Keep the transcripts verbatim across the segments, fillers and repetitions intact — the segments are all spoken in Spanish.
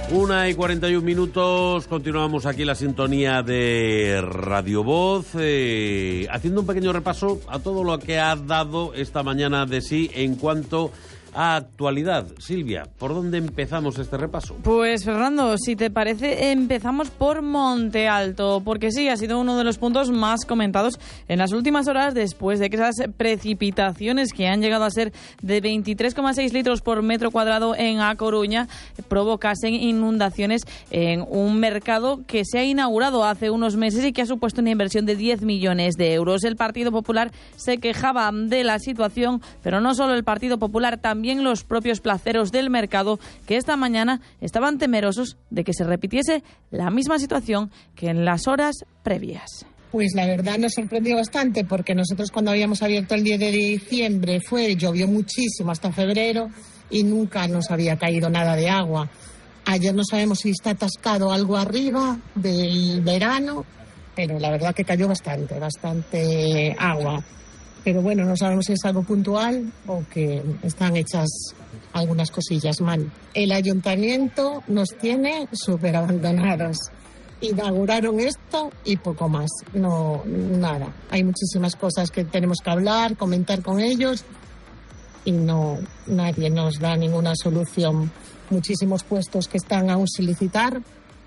Una y cuarenta y un minutos, continuamos aquí la sintonía de Radio Voz, eh, haciendo un pequeño repaso a todo lo que ha dado esta mañana de sí en cuanto a actualidad. Silvia, ¿por dónde empezamos este repaso? Pues Fernando, si te parece, empezamos por Monte Alto, porque sí, ha sido uno de los puntos más comentados en las últimas horas después de que esas precipitaciones que han llegado a ser de veintitrés coma seis litros por metro cuadrado en A Coruña provocasen inundaciones en un mercado que se ha inaugurado hace unos meses y que ha supuesto una inversión de diez millones de euros. El Partido Popular se quejaba de la situación, pero no solo el Partido Popular, también los propios placeros del mercado, que esta mañana estaban temerosos de que se repitiese la misma situación que en las horas previas. Pues la verdad nos sorprendió bastante, porque nosotros cuando habíamos abierto el diez de diciembre fue, llovió muchísimo hasta febrero y nunca nos había caído nada de agua. Ayer no sabemos si está atascado algo arriba del verano, pero la verdad que cayó bastante, bastante agua. Pero bueno, no sabemos si es algo puntual o que están hechas algunas cosillas mal. El ayuntamiento nos tiene súper abandonados. Inauguraron esto y poco más. No, nada. Hay muchísimas cosas que tenemos que hablar, comentar con ellos y no, nadie nos da ninguna solución. Muchísimos puestos que están aún sin licitar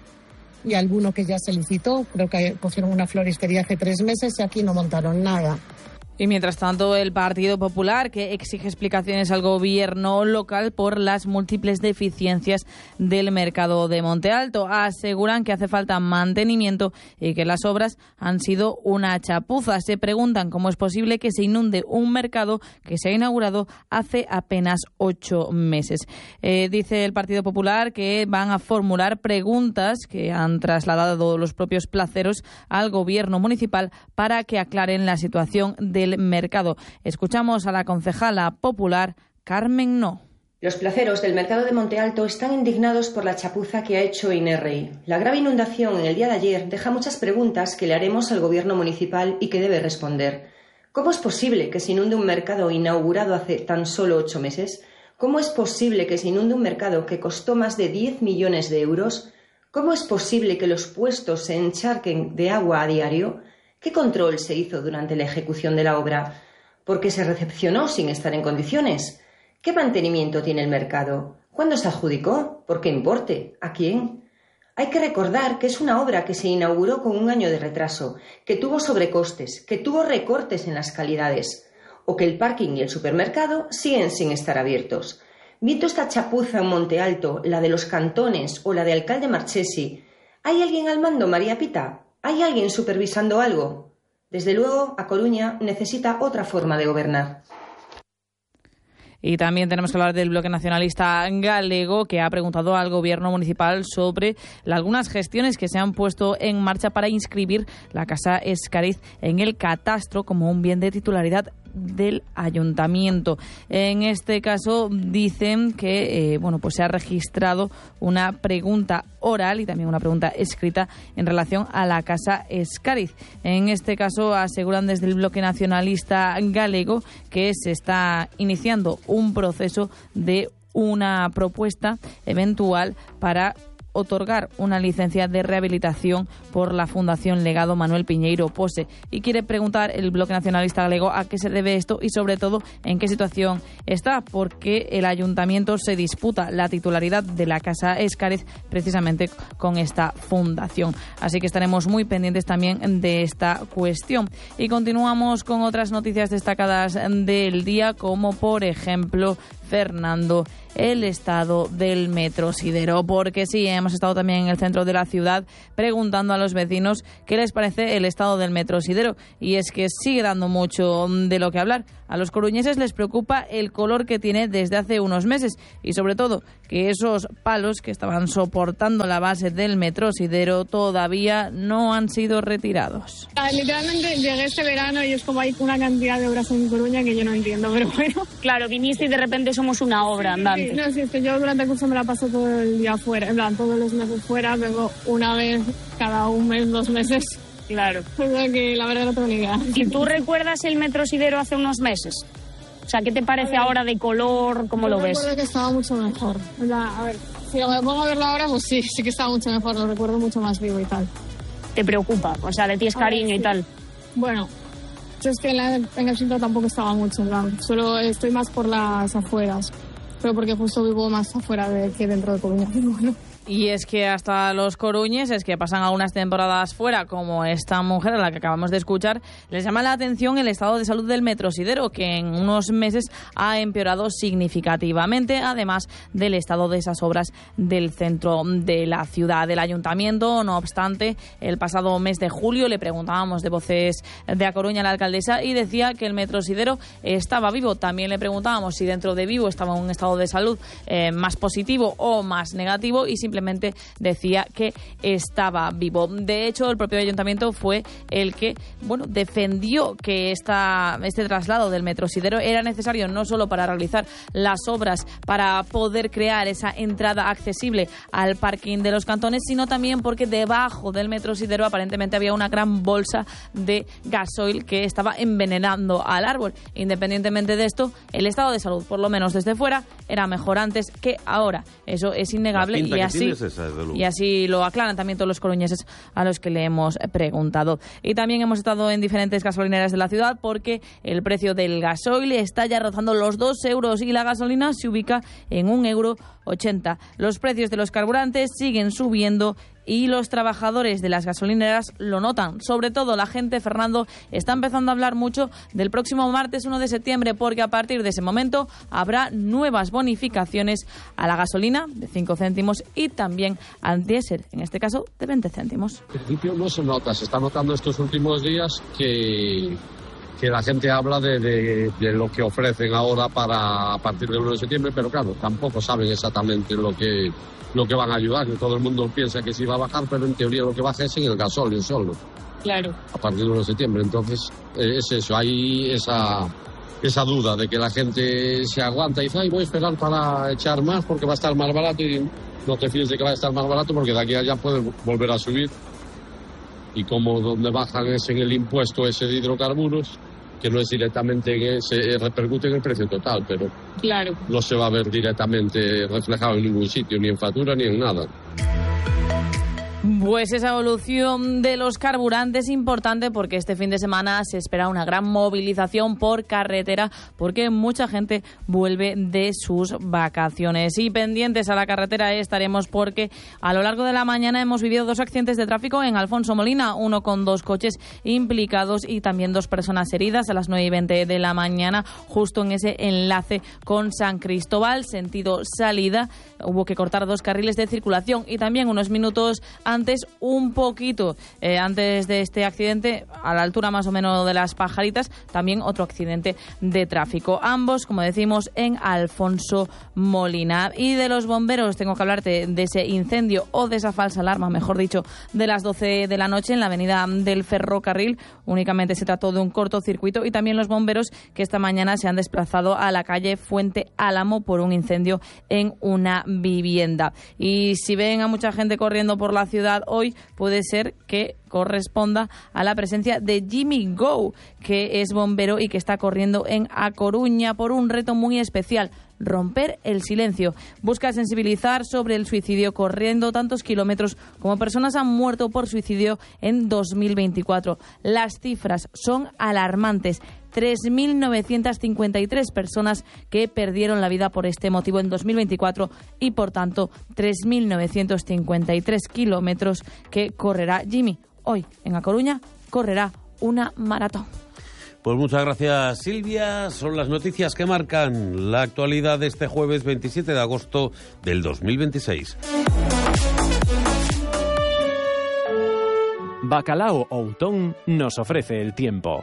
y alguno que ya se licitó. Creo que pusieron una floristería hace tres meses y aquí no montaron nada. Y mientras tanto, el Partido Popular, que exige explicaciones al gobierno local por las múltiples deficiencias del mercado de Monte Alto, aseguran que hace falta mantenimiento y que las obras han sido una chapuza. Se preguntan cómo es posible que se inunde un mercado que se ha inaugurado hace apenas ocho meses. Eh, dice el Partido Popular que van a formular preguntas que han trasladado los propios placeros al gobierno municipal para que aclaren la situación del mercado. Escuchamos a la concejala popular Carmen No. Los placeros del mercado de Monte Alto están indignados por la chapuza que ha hecho Inerrey. La grave inundación en el día de ayer deja muchas preguntas que le haremos al gobierno municipal y que debe responder. ¿Cómo es posible que se inunde un mercado inaugurado hace tan solo ocho meses? ¿Cómo es posible que se inunde un mercado que costó más de diez millones de euros? ¿Cómo es posible que los puestos se encharquen de agua a diario? ¿Qué control se hizo durante la ejecución de la obra? ¿Por qué se recepcionó sin estar en condiciones? ¿Qué mantenimiento tiene el mercado? ¿Cuándo se adjudicó? ¿Por qué importe? ¿A quién? Hay que recordar que es una obra que se inauguró con un año de retraso, que tuvo sobrecostes, que tuvo recortes en las calidades, o que el parking y el supermercado siguen sin estar abiertos. Visto esta chapuza en Monte Alto, la de los cantones o la de Alcalde Marchesi, ¿hay alguien al mando, María Pita? ¿Hay alguien supervisando algo? Desde luego, A Coruña necesita otra forma de gobernar. Y también tenemos que hablar del Bloque Nacionalista Galego, que ha preguntado al gobierno municipal sobre algunas gestiones que se han puesto en marcha para inscribir la Casa Escariz en el catastro como un bien de titularidad del ayuntamiento. En este caso dicen que eh, bueno, pues se ha registrado una pregunta oral y también una pregunta escrita en relación a la Casa Escariz. En este caso aseguran desde el Bloque Nacionalista Galego que se está iniciando un proceso de una propuesta eventual para otorgar una licencia de rehabilitación por la Fundación Legado Manuel Piñeiro Pose. Y quiere preguntar el Bloque Nacionalista Galego a qué se debe esto y sobre todo en qué situación está, porque el ayuntamiento se disputa la titularidad de la Casa Escariz precisamente con esta fundación. Así que estaremos muy pendientes también de esta cuestión. Y continuamos con otras noticias destacadas del día, como por ejemplo, Fernando, el estado del Metrosidero, porque sí, hemos estado también en el centro de la ciudad preguntando a los vecinos qué les parece el estado del Metrosidero, y es que sigue dando mucho de lo que hablar. A los coruñeses les preocupa el color que tiene desde hace unos meses y sobre todo que esos palos que estaban soportando la base del Metrosidero todavía no han sido retirados. Ah, literalmente llegué este verano y es como hay una cantidad de obras en Coruña que yo no entiendo, pero bueno. Claro, viniste y de repente somos una obra andante. Sí, no, sí, es que yo durante el curso me la paso todo el día fuera, en plan, todos los meses fuera, vengo una vez cada un mes, dos meses. Claro. O sea que la verdad no tengo ni idea. ¿Y tú recuerdas el Metrosidero hace unos meses? O sea, ¿qué te parece ahora de color? ¿Cómo yo lo ves? Recuerdo que estaba mucho mejor. O sea, a ver, Si me pongo a verlo ahora, pues sí, sí que está mucho mejor, lo recuerdo mucho más vivo y tal. ¿Te preocupa? O sea, le tienes cariño y tal. Bueno, yo es que en, la, en el centro tampoco estaba mucho, en plan, solo estoy más por las afueras, pero porque justo vivo más afuera de, que dentro de Coruña. Bueno. Y es que hasta los coruñeses que pasan algunas temporadas fuera, como esta mujer a la que acabamos de escuchar, les llama la atención el estado de salud del Metrosidero, que en unos meses ha empeorado significativamente, además del estado de esas obras del centro de la ciudad, del ayuntamiento. No obstante, el pasado mes de julio le preguntábamos de Voces de A Coruña a la alcaldesa y decía que el Metrosidero estaba vivo. También le preguntábamos si dentro de vivo estaba en un estado de salud eh, más positivo o más negativo, y simplemente decía que estaba vivo. De hecho, el propio ayuntamiento fue el que, bueno, defendió que esta, este traslado del Metrosidero era necesario no solo para realizar las obras para poder crear esa entrada accesible al parking de los Cantones, sino también porque debajo del Metrosidero aparentemente había una gran bolsa de gasoil que estaba envenenando al árbol. Independientemente de esto, el estado de salud, por lo menos desde fuera, era mejor antes que ahora. Eso es innegable y así Esa, y así lo aclaran también todos los coruñeses a los que le hemos preguntado. Y también hemos estado en diferentes gasolineras de la ciudad porque el precio del gasoil está ya rozando los dos euros y la gasolina se ubica en un euro ochenta. Los precios de los carburantes siguen subiendo y los trabajadores de las gasolineras lo notan. Sobre todo la gente, Fernando, está empezando a hablar mucho del próximo martes uno de septiembre, porque a partir de ese momento habrá nuevas bonificaciones a la gasolina de cinco céntimos y también al diésel, en este caso de veinte céntimos. En principio no se nota, se está notando estos últimos días que, que la gente habla de, de, de lo que ofrecen ahora para a partir del uno de septiembre, pero claro, tampoco saben exactamente lo que... lo que van a ayudar, que todo el mundo piensa que sí va a bajar, pero en teoría lo que baja es en el gasóleo solo. Claro. A partir del uno de septiembre. Entonces, eh, es eso, hay esa, esa duda de que la gente se aguanta y dice, ay, voy a esperar para echar más porque va a estar más barato, y no te fíes de que va a estar más barato porque de aquí a allá puede volver a subir. Y como donde bajan es en el impuesto ese de hidrocarburos, que no es directamente, en, se repercute en el precio total, pero claro, no se va a ver directamente reflejado en ningún sitio, ni en factura ni en nada. Pues esa evolución de los carburantes es importante porque este fin de semana se espera una gran movilización por carretera porque mucha gente vuelve de sus vacaciones. Y pendientes a la carretera estaremos porque a lo largo de la mañana hemos vivido dos accidentes de tráfico en Alfonso Molina, uno con dos coches implicados y también dos personas heridas a las nueve y veinte de la mañana, justo en ese enlace con San Cristóbal, sentido salida. Hubo que cortar dos carriles de circulación y también unos minutos antes, un poquito eh, antes de este accidente, a la altura más o menos de Las Pajaritas, también otro accidente de tráfico. Ambos, como decimos, en Alfonso Molina. Y de los bomberos, tengo que hablarte de ese incendio o de esa falsa alarma, mejor dicho, de las doce de la noche en la avenida del Ferrocarril. Únicamente se trató de un cortocircuito y también los bomberos que esta mañana se han desplazado a la calle Fuente Álamo por un incendio en una vivienda. Y si ven a mucha gente corriendo por la ciudad hoy, puede ser que corresponda a la presencia de Jimmy Go, que es bombero y que está corriendo en A Coruña por un reto muy especial: romper el silencio. Busca sensibilizar sobre el suicidio corriendo tantos kilómetros como personas han muerto por suicidio en dos mil veinticuatro. Las cifras son alarmantes. tres mil novecientas cincuenta y tres personas que perdieron la vida por este motivo en dos mil veinticuatro y, por tanto, tres mil novecientos cincuenta y tres kilómetros que correrá Jimmy. Hoy, en A Coruña, correrá una maratón. Pues muchas gracias, Silvia. Son las noticias que marcan la actualidad de este jueves veintisiete de agosto del dos mil veintiséis. Bacalao Outón nos ofrece el tiempo.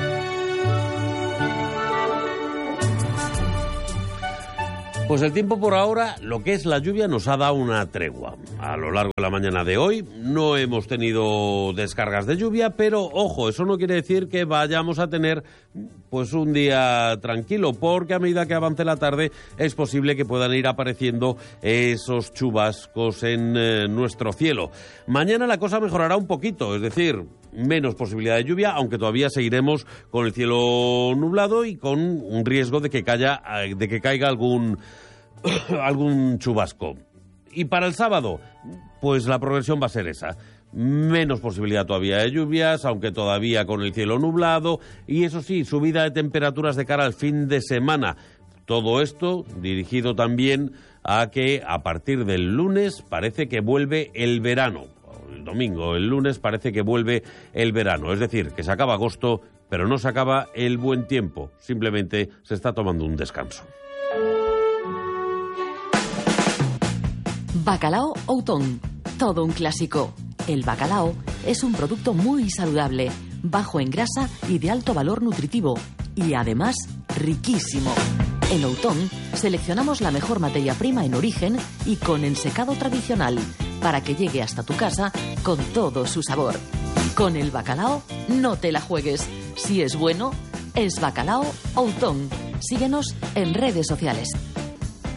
Pues el tiempo por ahora, lo que es la lluvia, nos ha dado una tregua. A lo largo de la mañana de hoy no hemos tenido descargas de lluvia, pero ojo, eso no quiere decir que vayamos a tener pues un día tranquilo, porque a medida que avance la tarde es posible que puedan ir apareciendo esos chubascos en eh, nuestro cielo. Mañana la cosa mejorará un poquito, es decir, menos posibilidad de lluvia, aunque todavía seguiremos con el cielo nublado y con un riesgo de que caiga, de que caiga algún algún chubasco. y para el sábado, pues la progresión va a ser esa. Menos posibilidad todavía de lluvias, aunque todavía con el cielo nublado, y eso sí, subida de temperaturas de cara al fin de semana. Todo esto dirigido también a que a partir del lunes parece que vuelve el verano. El domingo, el lunes parece que vuelve el verano. Es decir, que se acaba agosto, pero no se acaba el buen tiempo. Simplemente se está tomando un descanso. Bacalao Outón. Todo un clásico. El bacalao es un producto muy saludable, bajo en grasa y de alto valor nutritivo. Y además, riquísimo. En Outón seleccionamos la mejor materia prima en origen y con ensecado tradicional, para que llegue hasta tu casa con todo su sabor. Con el bacalao, no te la juegues. Si es bueno, es Bacalao Outón. Síguenos en redes sociales.